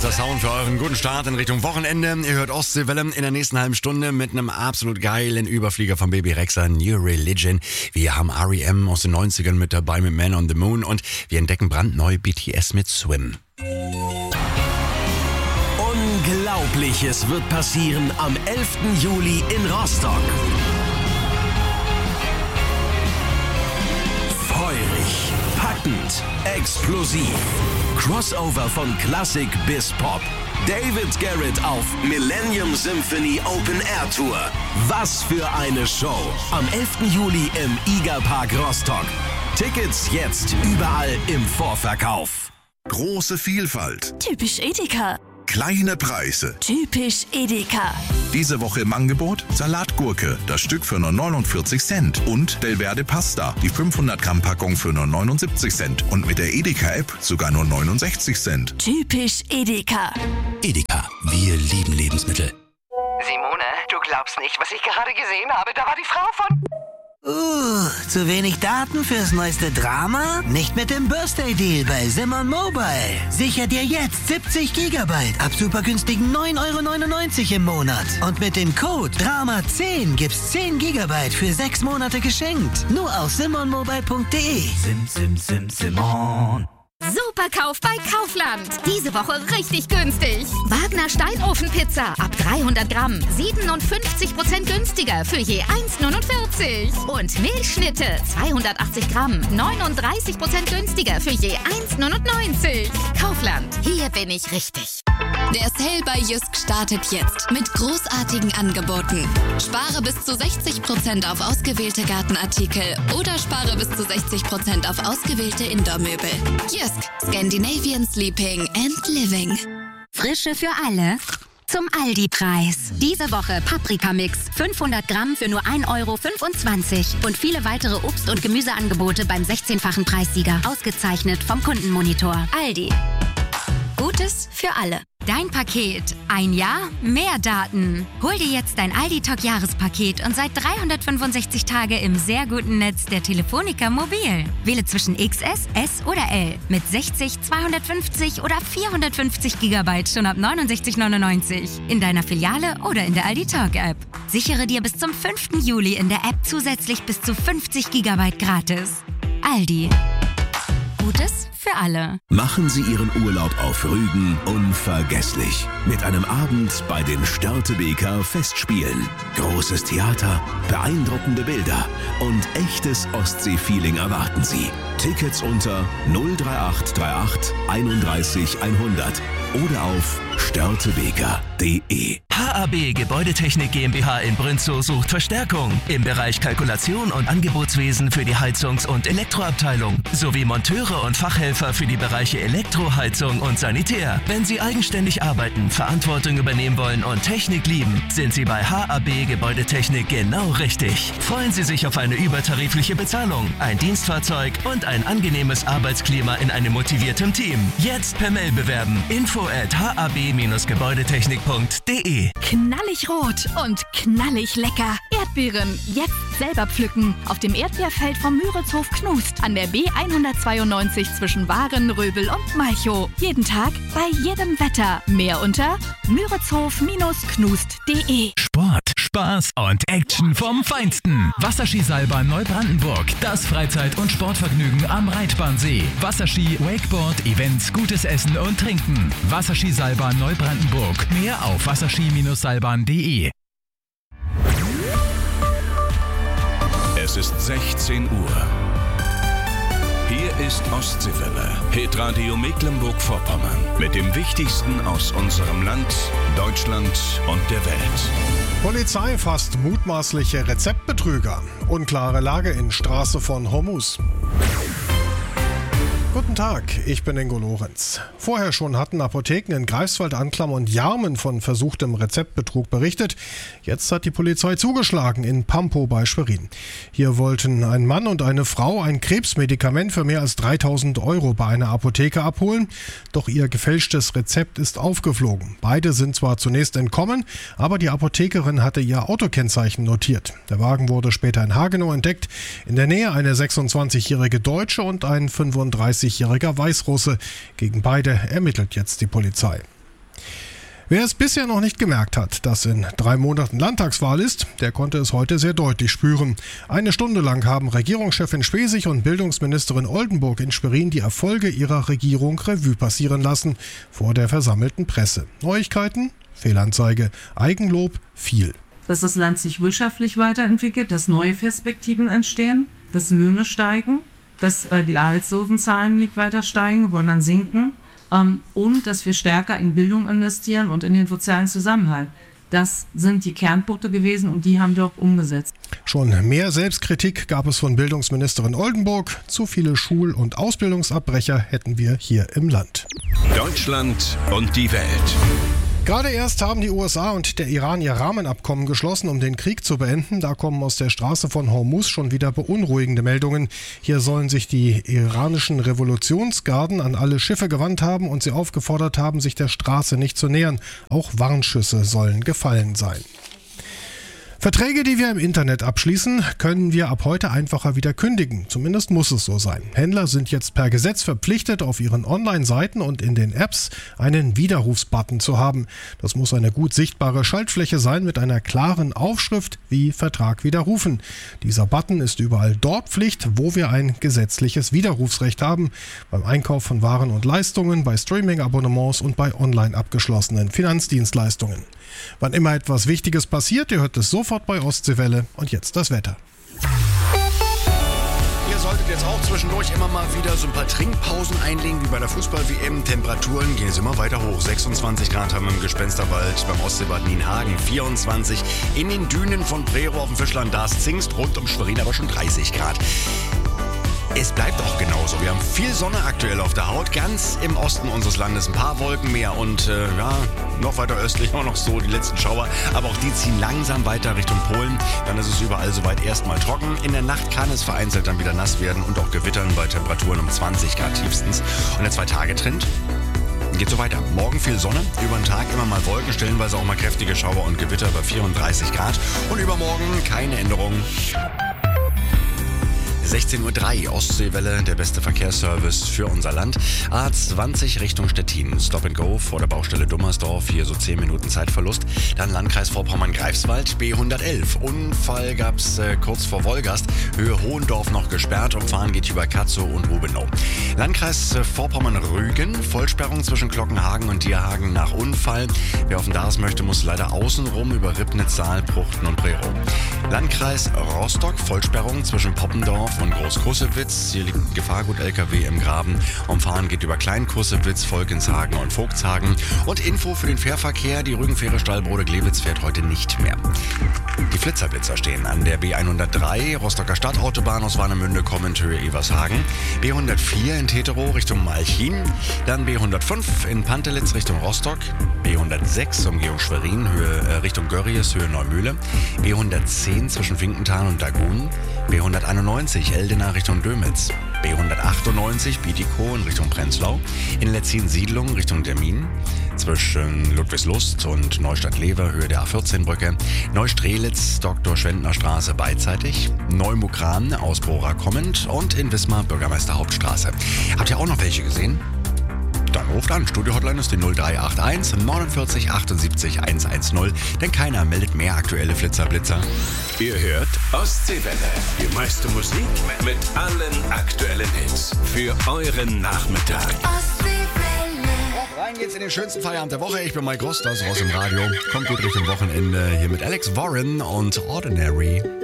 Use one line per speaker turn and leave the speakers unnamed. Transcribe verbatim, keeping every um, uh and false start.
Bester Sound für euren guten Start in Richtung Wochenende. Ihr hört Ostseewelle in der nächsten halben Stunde mit einem absolut geilen Überflieger von Baby Rexha, New Religion. Wir haben R E M aus den neunzigern mit dabei mit Man on the Moon und wir entdecken brandneu B T S mit Swim.
Unglaubliches wird passieren am elften Juli in Rostock. Feurig, packend, explosiv. Crossover von Klassik bis Pop. David Garrett auf Millennium Symphony Open Air Tour. Was für eine Show. Am elften Juli im Iga Park Rostock. Tickets jetzt überall im Vorverkauf.
Große Vielfalt.
Typisch Edeka.
Kleine Preise.
Typisch Edeka.
Diese Woche im Angebot Salatgurke, das Stück für nur neunundvierzig Cent. Und Delverde Pasta, die fünfhundert Gramm Packung für nur neunundsiebzig Cent. Und mit der Edeka-App sogar nur neunundsechzig Cent.
Typisch Edeka.
Edeka, wir lieben Lebensmittel.
Simone, du glaubst nicht, was ich gerade gesehen habe. Da war die Frau von...
Uh, zu wenig Daten fürs neueste Drama? Nicht mit dem Birthday-Deal bei Simon Mobile. Sicher dir jetzt siebzig Gigabyte ab super günstigen neun Euro neunundneunzig im Monat. Und mit dem Code Drama zehn gibt's zehn Gigabyte für sechs Monate geschenkt. Nur auf simon mobile punkt de.
Sim, sim, sim, Simon.
Superkauf bei Kaufland. Diese Woche richtig günstig. Wagner Steinofenpizza ab dreihundert Gramm. siebenundfünfzig Prozent günstiger für je eins neunundvierzig. Und Milchschnitte zweihundertachtzig Gramm. neununddreißig Prozent günstiger für je eins neunundneunzig. Kaufland. Hier bin ich richtig.
Der Sale bei Jysk startet jetzt mit großartigen Angeboten. Spare bis zu sechzig Prozent auf ausgewählte Gartenartikel oder spare bis zu sechzig Prozent auf ausgewählte Indoormöbel. Jysk, Scandinavian Sleeping and Living.
Frische für alle zum Aldi-Preis. Diese Woche Paprikamix fünfhundert Gramm für nur ein Euro fünfundzwanzig. Und viele weitere Obst- und Gemüseangebote beim sechzehnfachen Preissieger. Ausgezeichnet vom Kundenmonitor. Aldi. Gutes für alle. Dein Paket. Ein Jahr, mehr Daten. Hol dir jetzt dein Aldi-Talk-Jahrespaket und seit dreihundertfünfundsechzig Tage im sehr guten Netz der Telefonica Mobil. Wähle zwischen X S, S oder L mit sechzig, zweihundertfünfzig oder vierhundertfünfzig Gigabyte schon ab neunundsechzig neunundneunzig. In deiner Filiale oder in der Aldi-Talk-App. Sichere dir bis zum fünften Juli in der App zusätzlich bis zu fünfzig Gigabyte gratis. Aldi. Gutes für alle.
Machen Sie Ihren Urlaub auf Rügen unvergesslich. Mit einem Abend bei den Störtebeker Festspielen. Großes Theater, beeindruckende Bilder und echtes Ostsee-Feeling erwarten Sie. Tickets unter null drei acht drei acht einunddreißig hundert oder auf störtebeker punkt de.
H A B Gebäudetechnik GmbH in Brünzow sucht Verstärkung im Bereich Kalkulation und Angebotswesen für die Heizungs- und Elektroabteilung sowie Monteure und Fachhelfer für die Bereiche Elektroheizung und Sanitär. Wenn Sie eigenständig arbeiten, Verantwortung übernehmen wollen und Technik lieben, sind Sie bei H A B Gebäudetechnik genau richtig. Freuen Sie sich auf eine übertarifliche Bezahlung, ein Dienstfahrzeug und ein angenehmes Arbeitsklima in einem motivierten Team. Jetzt per Mail bewerben. Info at h a b gebäudetechnik punkt de.
Knallig rot und knallig lecker. Erdbeeren jetzt selber pflücken. Auf dem Erdbeerfeld vom Müritzhof Knust an der B hundertzweiundneunzig zwischen Waren, Röbel und Malchow. Jeden Tag, bei jedem Wetter. Mehr unter müritzhof Knust punkt de.
Sport, Spaß und Action vom Feinsten. Wasserskiseilbahn Neubrandenburg. Das Freizeit- und Sportvergnügen am Reitbahnsee. Wasserski, Wakeboard, Events, gutes Essen und Trinken. Wasserskiseilbahn Neubrandenburg. Mehr auf wasserski seilbahn punkt de.
Es ist sechzehn Uhr. Hier ist Ostseewelle, Hitradio Mecklenburg-Vorpommern. Mit dem Wichtigsten aus unserem Land, Deutschland und der Welt.
Polizei fasst mutmaßliche Rezeptbetrüger. Unklare Lage in Straße von Hormuz. Guten Tag, ich bin Ingo Lorenz. Vorher schon hatten Apotheken in Greifswald, Anklam und Jarmen von versuchtem Rezeptbetrug berichtet. Jetzt hat die Polizei zugeschlagen in Pampow bei Schwerin. Hier wollten ein Mann und eine Frau ein Krebsmedikament für mehr als dreitausend Euro bei einer Apotheke abholen. Doch ihr gefälschtes Rezept ist aufgeflogen. Beide sind zwar zunächst entkommen, aber die Apothekerin hatte ihr Autokennzeichen notiert. Der Wagen wurde später in Hagenow entdeckt. In der Nähe eine sechsundzwanzigjährige Deutsche und ein fünfunddreißigjähriger Weißrusse. Gegen beide ermittelt jetzt die Polizei. Wer es bisher noch nicht gemerkt hat, dass in drei Monaten Landtagswahl ist, der konnte es heute sehr deutlich spüren. Eine Stunde lang haben Regierungschefin Schwesig und Bildungsministerin Oldenburg in Schwerin die Erfolge ihrer Regierung Revue passieren lassen vor der versammelten Presse. Neuigkeiten? Fehlanzeige. Eigenlob? Viel.
Dass das Land sich wirtschaftlich weiterentwickelt, dass neue Perspektiven entstehen, dass Löhne steigen, dass äh, die Arbeitslosenzahlen weiter steigen, wollen dann sinken. Und dass wir stärker in Bildung investieren und in den sozialen Zusammenhalt. Das sind die Kernpunkte gewesen und die haben wir auch umgesetzt.
Schon mehr Selbstkritik gab es von Bildungsministerin Oldenburg. Zu viele Schul- und Ausbildungsabbrecher hätten wir hier im Land.
Deutschland und die Welt.
Gerade erst haben die U S A und der Iran ihr Rahmenabkommen geschlossen, um den Krieg zu beenden. Da kommen aus der Straße von Hormuz schon wieder beunruhigende Meldungen. Hier sollen sich die iranischen Revolutionsgarden an alle Schiffe gewandt haben und sie aufgefordert haben, sich der Straße nicht zu nähern. Auch Warnschüsse sollen gefallen sein. Verträge, die wir im Internet abschließen, können wir ab heute einfacher wieder kündigen. Zumindest muss es so sein. Händler sind jetzt per Gesetz verpflichtet, auf ihren Online-Seiten und in den Apps einen Widerrufsbutton zu haben. Das muss eine gut sichtbare Schaltfläche sein mit einer klaren Aufschrift wie Vertrag widerrufen. Dieser Button ist überall dort Pflicht, wo wir ein gesetzliches Widerrufsrecht haben. Beim Einkauf von Waren und Leistungen, bei Streaming-Abonnements und bei online abgeschlossenen Finanzdienstleistungen. Wann immer etwas Wichtiges passiert, ihr hört es sofort bei Ostseewelle. Und jetzt das Wetter.
Ihr solltet jetzt auch zwischendurch immer mal wieder so ein paar Trinkpausen einlegen, wie bei der Fußball-W M. Temperaturen gehen jetzt immer weiter hoch. sechsundzwanzig Grad haben wir im Gespensterwald, beim Ostseebad Nienhagen vierundzwanzig. In den Dünen von Prerow auf dem Fischland, da ist Zingst, rund um Schwerin aber schon dreißig Grad. Es bleibt auch genauso. Wir haben viel Sonne aktuell auf der Haut. Ganz im Osten unseres Landes ein paar Wolken mehr und äh, ja, noch weiter östlich auch noch so die letzten Schauer. Aber auch die ziehen langsam weiter Richtung Polen. Dann ist es überall soweit erstmal trocken. In der Nacht kann es vereinzelt dann wieder nass werden und auch gewittern bei Temperaturen um zwanzig Grad tiefstens. Und der Zwei-Tage-Trend geht so weiter. Morgen viel Sonne, über den Tag immer mal Wolken, stellenweise auch mal kräftige Schauer und Gewitter bei vierunddreißig Grad. Und übermorgen keine Änderung. sechzehn Uhr drei, Ostseewelle, der beste Verkehrsservice für unser Land. A zwanzig Richtung Stettin, Stop and Go vor der Baustelle Dummersdorf, hier so zehn Minuten Zeitverlust. Dann Landkreis Vorpommern-Greifswald, B hundertelf. Unfall gab's äh, kurz vor Wolgast, Höhe Hohendorf noch gesperrt, umfahren geht über Katzow und Rubenow. Landkreis äh, Vorpommern-Rügen, Vollsperrung zwischen Glockenhagen und Dierhagen nach Unfall. Wer auf den Dars möchte, muss leider außenrum über Ribnitz, Saalbruchten und Prerow. Landkreis Rostock, Vollsperrung zwischen Poppendorf und Groß-Kussewitz. Hier liegt ein Gefahrgut-L K W im Graben. Umfahren geht über Klein-Kussewitz, Volkenshagen und Vogtshagen. Und Info für den Fährverkehr. Die Rügenfähre Stallbrode-Glewitz fährt heute nicht mehr. Die Flitzerblitzer stehen an der B hundertdrei, Rostocker Stadtautobahn aus Warnemünde kommend Höhe Evershagen. B hundertvier in Teterow Richtung Malchin. Dann B hundertfünf in Pantelitz Richtung Rostock. B hundertsechs Umgehung Schwerin Höhe, äh, Richtung Görries Höhe Neumühle. B hundertzehn zwischen Finkenthal und Dagun. B hunderteinundneunzig Eldena Richtung Dömitz. B hundertachtundneunzig Bietigkow in Richtung Prenzlau. In Letzin-Siedlung Richtung Dermin. Zwischen Ludwigslust und Neustadt-Lever Höhe der A vierzehn Brücke. Neustrelitz Doktor Schwendner Straße beidseitig. Neumukran aus Bora kommend. Und in Wismar Bürgermeister Hauptstraße. Habt ihr auch noch welche gesehen? Dann ruft an. Studio-Hotline ist die null drei acht eins neunundvierzig achtundsiebzig hundertzehn. Denn keiner meldet mehr aktuelle Flitzer-Blitzer.
Ihr hört Ostseewelle. Die meiste Musik mit allen aktuellen Hits. Für euren Nachmittag.
Rein geht's in den schönsten Feierabend der Woche. Ich bin Mike Rost, das ist raus im Radio. Kommt gut Richtung Wochenende hier mit Alex Warren und Ordinary.